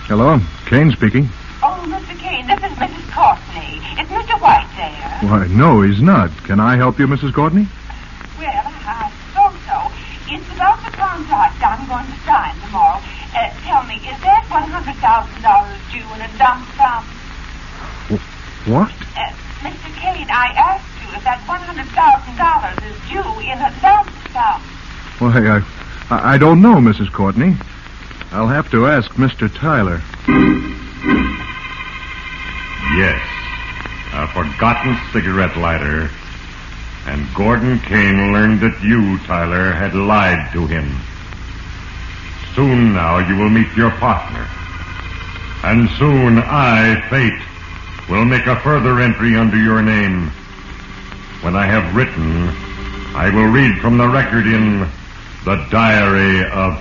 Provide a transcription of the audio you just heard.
Hello, Kane speaking. Oh, Mr. Kane, this is Mrs. Courtney. Is Mr. White there? Why, no, he's not. Can I help you, Mrs. Courtney? Well, I suppose so. It's about the contract I'm going to sign tomorrow. Tell me, is that $100,000 due in a lump sum? What? Mr. Kane, I asked you if that $100,000 is due in a lump sum. Why, I don't know, Mrs. Courtney. I'll have to ask Mr. Tyler. Yes. A forgotten cigarette lighter. And Gordon Kane learned that you, Tyler, had lied to him. Soon now you will meet your partner. And soon I, Fate, will make a further entry under your name. When I have written, I will read from the record in the Diary of